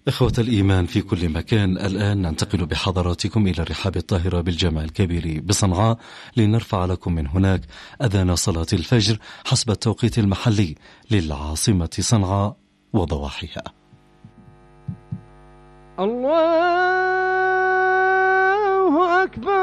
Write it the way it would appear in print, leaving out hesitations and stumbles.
إخوة الإيمان في كل مكان، الآن ننتقل بحضراتكم إلى الرحاب الطاهرة بالجامع الكبير بصنعاء لنرفع لكم من هناك أذان صلاة الفجر حسب التوقيت المحلي للعاصمة صنعاء وضواحيها. الله أكبر.